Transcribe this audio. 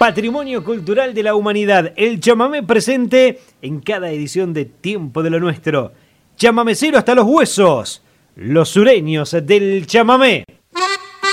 Patrimonio Cultural de la Humanidad. El chamamé presente en cada edición de Tiempo de lo Nuestro. Chamamecero hasta los huesos. Los sureños del chamamé.